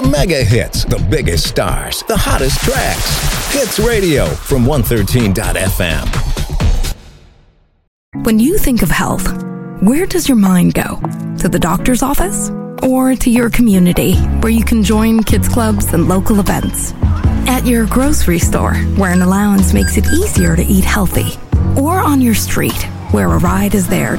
The mega hits, the biggest stars, the hottest tracks. Hits Radio from 113.fm. When you think of health, where does your mind go? To the doctor's office? Or to your community, where you can join kids clubs and local events? At your grocery store, where an allowance makes it easier to eat healthy? Or on your street, where a ride is there